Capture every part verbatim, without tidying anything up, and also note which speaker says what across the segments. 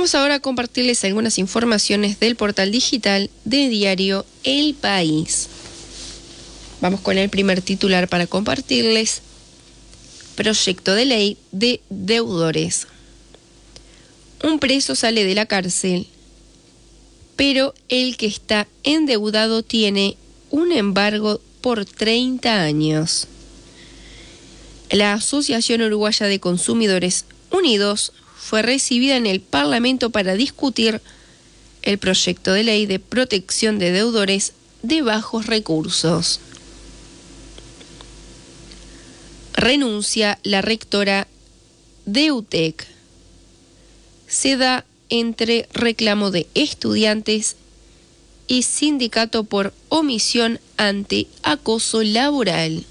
Speaker 1: Vamos ahora a compartirles algunas informaciones del portal digital de diario El País. Vamos con el primer titular para compartirles. Proyecto de ley de deudores. Un preso sale de la cárcel, pero el que está endeudado tiene un embargo por treinta años. La Asociación Uruguaya de Consumidores Unidos fue recibida en el Parlamento para discutir el proyecto de ley de protección de deudores de bajos recursos. Renuncia la rectora de U T E C. Se da entre reclamo de estudiantes y sindicato por omisión ante acoso laboral.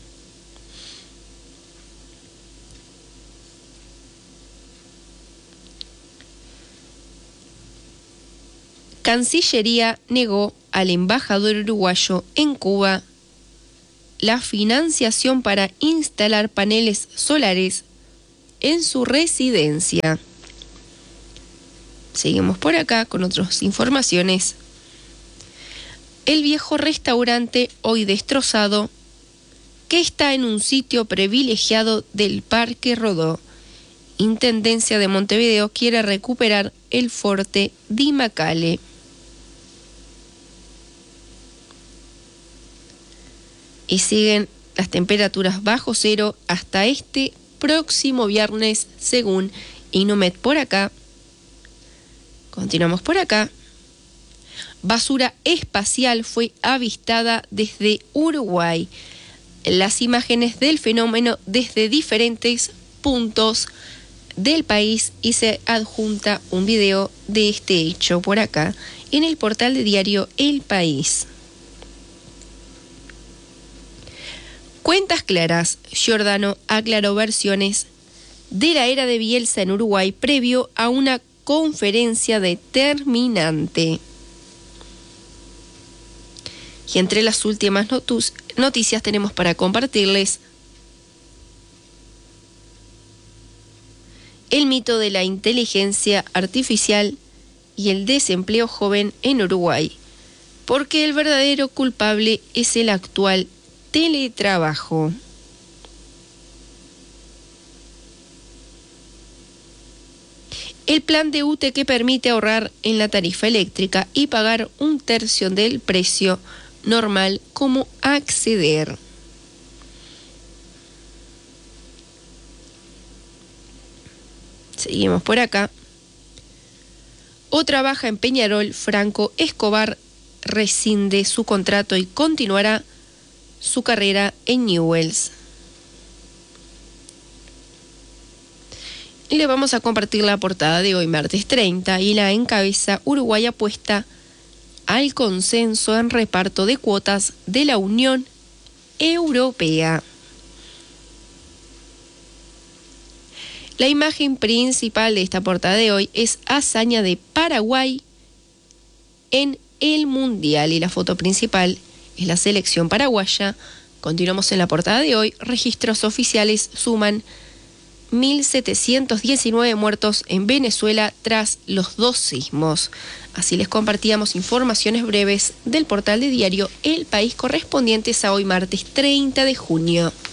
Speaker 1: Cancillería negó al embajador uruguayo en Cuba la financiación para instalar paneles solares en su residencia. Seguimos por acá con otras informaciones. El viejo restaurante, hoy destrozado, que está en un sitio privilegiado del Parque Rodó. Intendencia de Montevideo quiere recuperar el Forte Di Macale. Y siguen las temperaturas bajo cero hasta este próximo viernes, según Inumet. Por acá, continuamos por acá. Basura espacial fue avistada desde Uruguay. Las imágenes del fenómeno desde diferentes puntos del país y se adjunta un video de este hecho por acá en el portal de diario El País. Cuentas claras. Giordano aclaró versiones de la era de Bielsa en Uruguay previo a una conferencia determinante. Y entre las últimas notus, noticias tenemos para compartirles el mito de la inteligencia artificial y el desempleo joven en Uruguay, porque el verdadero culpable es el actual teletrabajo. El plan de U T E que permite ahorrar en la tarifa eléctrica y pagar un tercio del precio normal. ¿Cómo acceder? Seguimos por acá. Otra baja en Peñarol. Franco Escobar rescinde su contrato y continuará su carrera en Newell's. Y le vamos a compartir la portada de hoy, martes treinta, y la encabeza: Uruguay apuesta al consenso en reparto de cuotas de la Unión Europea. La imagen principal de esta portada de hoy es hazaña de Paraguay en el Mundial, y la foto principal es la selección paraguaya. Continuamos en la portada de hoy. Registros oficiales suman mil setecientos diecinueve muertos en Venezuela tras los dos sismos. Así les compartíamos informaciones breves del portal de diario El País correspondientes a hoy, martes treinta de junio.